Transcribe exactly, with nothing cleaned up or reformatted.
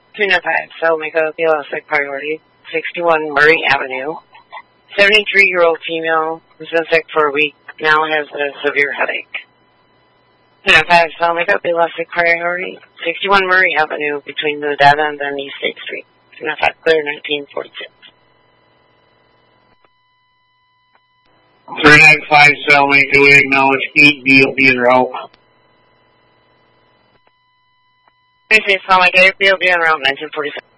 two nine five, Salamico, P L S priority, sixty-one Murray Avenue. seventy-three-year-old female who's been sick for a week, now has a severe headache. two nine five, Salamico, P L S priority, sixty-one Murray Avenue between the Data and then East State Street. two nine five, clear nineteen forty-six. three nine five, Salamico, we acknowledge eight B will be in route. three nine five, Salamico, B will be en route nineteen forty-six.